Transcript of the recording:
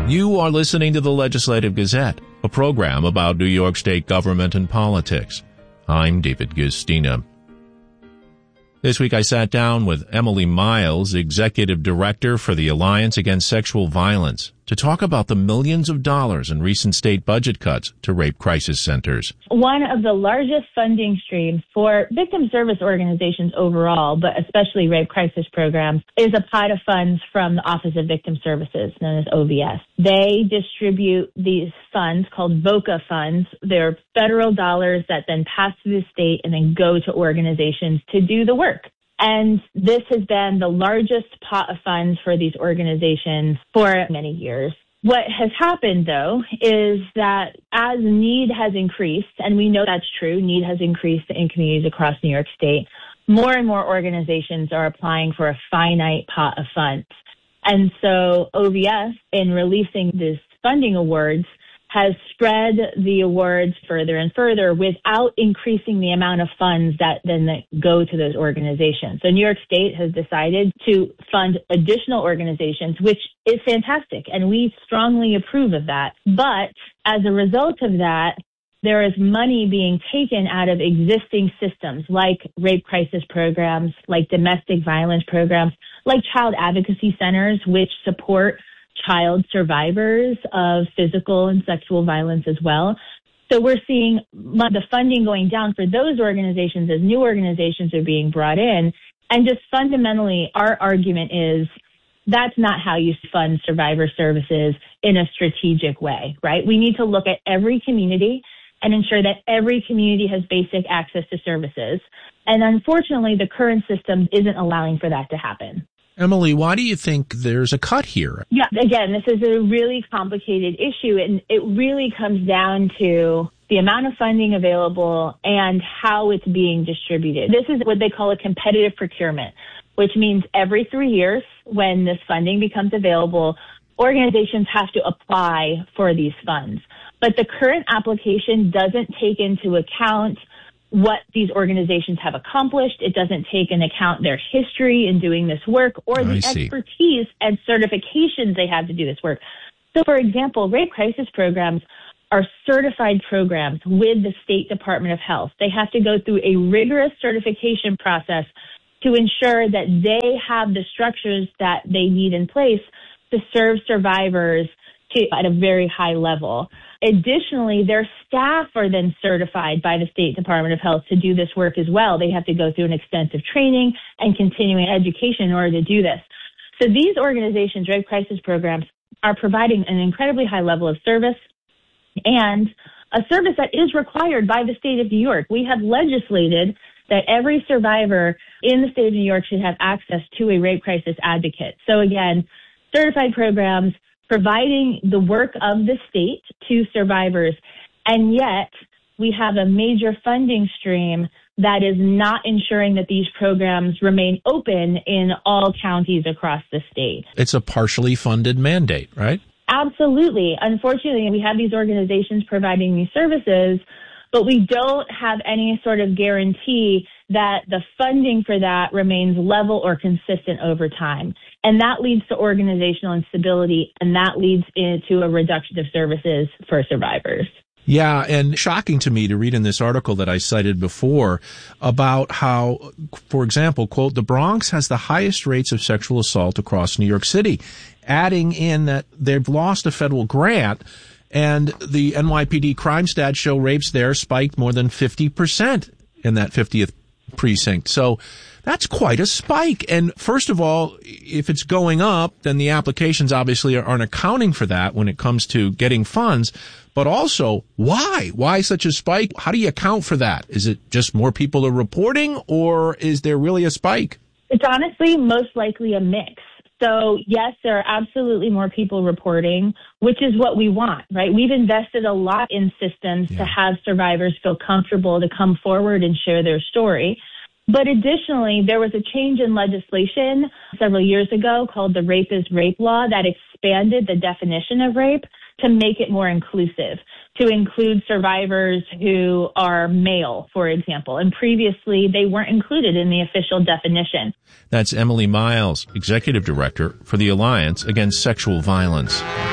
You are listening to the Legislative Gazette, a program about New York State government and politics. I'm David Guistina. This week I sat down with Emily Miles, Executive Director for the Alliance Against Sexual Violence, to talk about the millions of dollars in recent state budget cuts to rape crisis centers. One of the largest funding streams for victim service organizations overall, but especially rape crisis programs, is a pot of funds from the Office of Victim Services, known as OVS. They distribute these funds called VOCA funds. They're federal dollars that then pass through the state and then go to organizations to do the work. And this has been the largest pot of funds for these organizations for many years. What has happened, though, is that as need has increased, and we know that's true, need has increased in communities across New York State, more and more organizations are applying for a finite pot of funds. And so OVS, in releasing these funding awards, has spread the awards further and further without increasing the amount of funds that then go to those organizations. So New York State has decided to fund additional organizations, which is fantastic, and we strongly approve of that. But as a result of that, there is money being taken out of existing systems like rape crisis programs, like domestic violence programs, like child advocacy centers, which support child survivors of physical and sexual violence as well. So we're seeing the funding going down for those organizations as new organizations are being brought in. And just fundamentally, our argument is that's not how you fund survivor services in a strategic way, right? We need to look at every community and ensure that every community has basic access to services. And unfortunately, the current system isn't allowing for that to happen. Emily, why do you think there's a cut here? Yeah, again, this is a really complicated issue, and it really comes down to the amount of funding available and how it's being distributed. This is what they call a competitive procurement, which means every 3 years when this funding becomes available, organizations have to apply for these funds. But the current application doesn't take into account what these organizations have accomplished. It doesn't take into account their history in doing this work or the expertise and certifications they have to do this work. So, for example, rape crisis programs are certified programs with the State Department of Health. They have to go through a rigorous certification process to ensure that they have the structures that they need in place to serve survivors at a very high level. Additionally, their staff are then certified by the State Department of Health to do this work as well. They have to go through an extensive training and continuing education in order to do this. So these organizations, rape crisis programs, are providing an incredibly high level of service and a service that is required by the state of New York. We have legislated that every survivor in the state of New York should have access to a rape crisis advocate. So again, certified programs providing the work of the state to survivors, and yet we have a major funding stream that is not ensuring that these programs remain open in all counties across the state. It's a partially funded mandate, right? Absolutely. Unfortunately, we have these organizations providing these services, but we don't have any sort of guarantee that the funding for that remains level or consistent over time. And that leads to organizational instability, and that leads into a reduction of services for survivors. Yeah, and shocking to me to read in this article that I cited before about how, for example, quote, the Bronx has the highest rates of sexual assault across New York City, adding in that they've lost a federal grant, and the NYPD crime stats show rapes there spiked more than 50% in that 50th precinct. So that's quite a spike. And first of all, if it's going up, then the applications obviously aren't accounting for that when it comes to getting funds. But also, why? Why such a spike? How do you account for that? Is it just more people are reporting, or is there really a spike? It's honestly most likely a mix. So yes, there are absolutely more people reporting, which is what we want, right? We've invested a lot in systems to have survivors feel comfortable to come forward and share their story. But additionally, there was a change in legislation several years ago called the Rape is Rape Law that expanded the definition of rape to make it more inclusive, to include survivors who are male, for example. And previously, they weren't included in the official definition. That's Emily Miles, Executive Director for the Alliance Against Sexual Violence.